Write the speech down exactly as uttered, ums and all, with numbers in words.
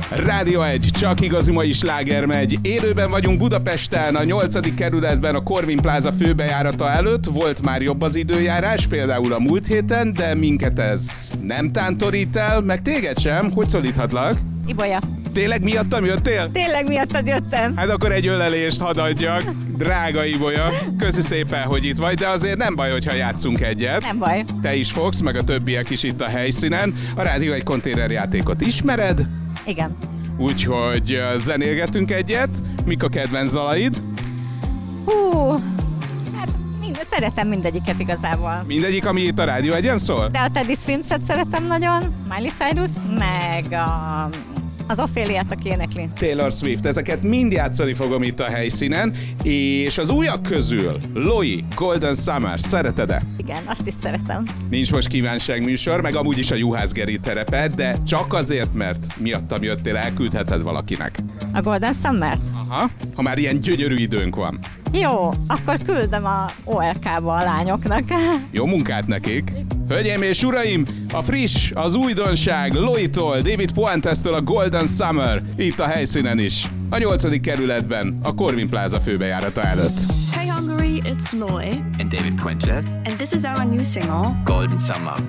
Rádió egy, csak igazi mai sláger megy. Élőben vagyunk Budapesten, a nyolcadik kerületben, a Corvin Plaza főbejárata előtt. Volt már jobb az időjárás, például a múlt héten, de minket ez nem tántorít el, meg téged sem. Hogy szólíthatlak? Ibolya. Tényleg miattam jöttél? Tényleg miattad jöttem. Hát akkor egy ölelést hadd adjak. Drága Ibolya, köszi szépen, hogy itt vagy, de azért nem baj, hogyha játszunk egyet. Nem baj. Te is fogsz, meg a többiek is itt a helyszínen. A Rádió egy konténerjátékot ismered? Igen. Úgyhogy zenélgetünk egyet. Mik a kedvenc dalaid? Hú, hát mind, szeretem mindegyiket igazából. Mindegyik, ami itt a Rádió egyen szól? De a Teddy Swims-et szeretem nagyon, Miley Cyrus, meg a, az Ophéliát, aki énekli. Taylor Swift, ezeket mind játszani fogom itt a helyszínen, és az újak közül Loi, Golden Summer, szereted-e? Igen, azt is szeretem. Nincs most kívánságműsor, meg amúgy is a Juhász Geri terepe, de csak azért, mert miattam jöttél, elküldheted valakinek. A Golden Summer-t? Aha, ha már ilyen gyönyörű időnk van. Jó, akkor küldöm a o el ká-ba a lányoknak. Jó munkát nekik! Hölgyeim és uraim, a friss, az újdonság Loitól, David Puentestől a Golden Summer itt a helyszínen is. A nyolcadik kerületben, a Corvin Plaza főbejárata előtt. Hey Hungary, it's Loi and David Puentes, and this is our new single Golden Summer.